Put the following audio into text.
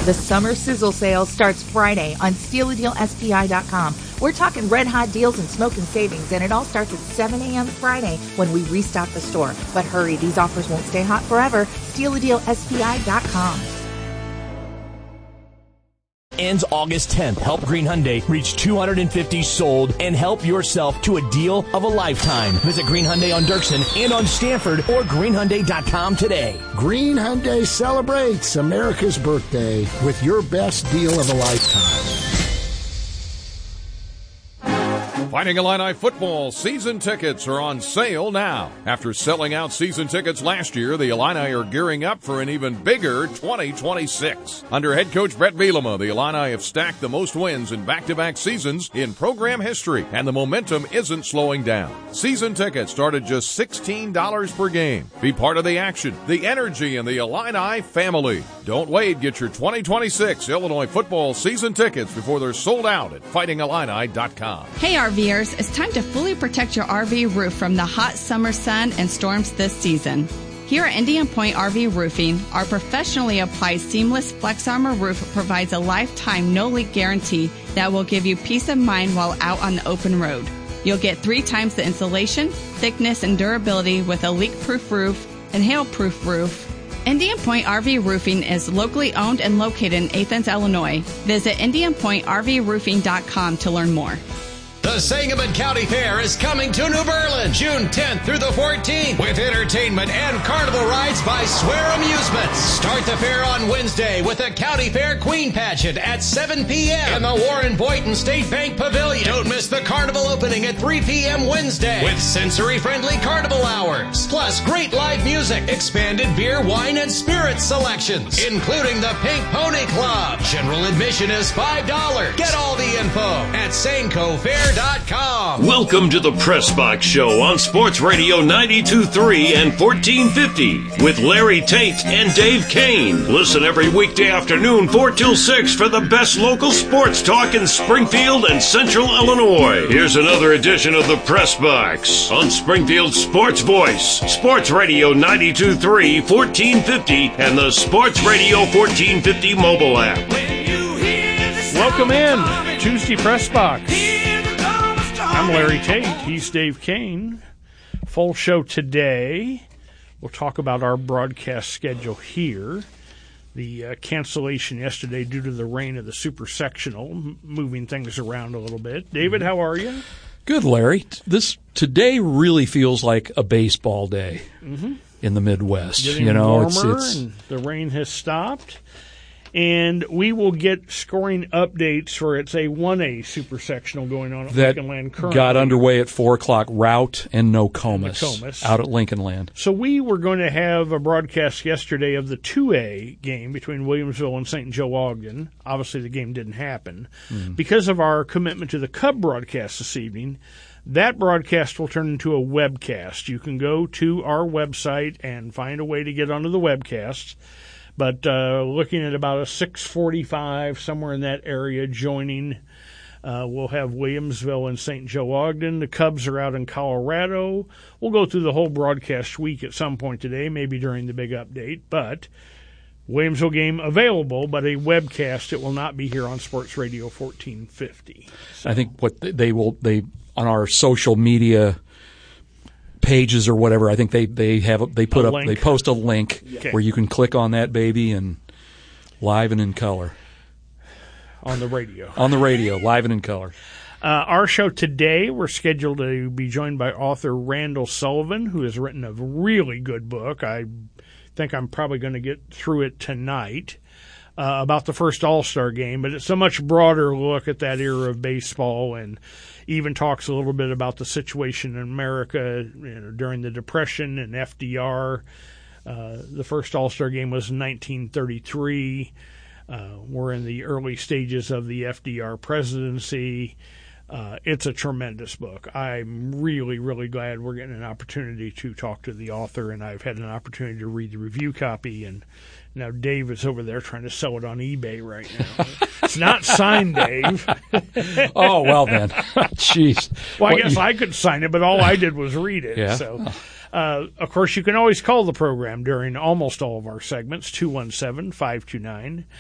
The summer sizzle sale starts Friday on StealADealSPI.com. We're talking red-hot deals and smoking savings, and it all starts at 7 a.m. Friday when we restock the store. But hurry, these offers won't stay hot forever. StealADealSPI.com. Ends August 10th. Help Green Hyundai reach 250 sold and help yourself to a deal of a lifetime. Visit Green Hyundai on Dirksen and on Stanford or greenhyundai.com today. Green Hyundai celebrates America's birthday with your best deal of a lifetime. Fighting Illini football season tickets are on sale now. After selling out season tickets last year, the Illini are gearing up for an even bigger 2026. Under head coach Brett Bielema, the Illini have stacked the most wins in back-to-back seasons in program history, and the momentum isn't slowing down. Season tickets start at just $16 per game. Be part of the action, the energy, and the Illini family. Don't wait. Get your 2026 Illinois football season tickets before they're sold out at fightingillini.com. Hey, RVers, it's time to fully protect your RV roof from the hot summer sun and storms this season. Here at Indian Point RV Roofing, our professionally applied seamless Flex Armor roof provides a lifetime no-leak guarantee that will give you peace of mind while out on the open road. You'll get 3 times the insulation, thickness, and durability with a leak-proof roof and hail-proof roof. Indian Point RV Roofing is locally owned and located in Athens, Illinois. Visit IndianPointRVRoofing.com to learn more. The Sangamon County Fair is coming to New Berlin June 10th through the 14th with entertainment and carnival rides by Swear Amusements. Start the fair on Wednesday with the County Fair Queen Pageant at 7 p.m. in the Warren Boynton State Bank Pavilion. Don't miss the carnival opening at 3 p.m. Wednesday with sensory-friendly carnival hours. Plus great live music, expanded beer, wine, and spirits selections, including the Pink Pony Club. General admission is $5. Get all the info at SancoFair.com. Welcome to the Press Box Show on Sports Radio 92.3 and 1450 with Larry Tate and Dave Kane. Listen every weekday afternoon 4 till 6 for the best local sports talk in Springfield and Central Illinois. Here's another edition of the Press Box on Springfield's Sports Voice, Sports Radio 92.3, 1450, and the Sports Radio 1450 mobile app. Welcome in, Tuesday Press Box. I'm Larry Tate. He's Dave Kane. Full show today. We'll talk about our broadcast schedule here. The cancellation yesterday due to the rain of the Super Sectional, moving things around a little bit. David, how are you? Good, Larry. Today really feels like a baseball day in the Midwest. Getting warmer, and the rain has stopped. And we will get scoring updates for it's a 1A Super Sectional going on at Lincoln Land currently. Got underway at 4 o'clock, Route and Nokomis out at Lincoln Land. So we were going to have a broadcast yesterday of the 2A game between Williamsville and St. Joe Ogden. Obviously the game didn't happen. Because of our commitment to the Cub broadcast this evening, that broadcast will turn into a webcast. You can go to our website and find a way to get onto the webcast. But looking at about a 6:45, somewhere in that area, joining, we'll have Williamsville and St. Joe Ogden. The Cubs are out in Colorado. We'll go through the whole broadcast week at some point today, maybe during the big update. But Williamsville game available, but a webcast. It will not be here on Sports Radio 1450. So. I think what they on our social media pages or whatever, I think they post a link where you can click on that baby and live and in color. On the radio. On the radio, live and in color. Our show today, we're scheduled to be joined by author Randall Sullivan, who has written a really good book. I think I'm probably going to get through it tonight about the first All-Star game, but it's a much broader look at that era of baseball and even talks a little bit about the situation in America during the Depression and FDR. The first All-Star game was in 1933. We're in the early stages of the FDR presidency. It's a tremendous book. I'm really, really glad we're getting an opportunity to talk to the author, and I've had an opportunity to read the review copy, and now Dave is over there trying to sell it on eBay right now. It's not signed, Dave. Oh, well then. Jeez. Well, I guess I could sign it, but all I did was read it. Yeah. So, of course, you can always call the program during almost all of our segments, 217-529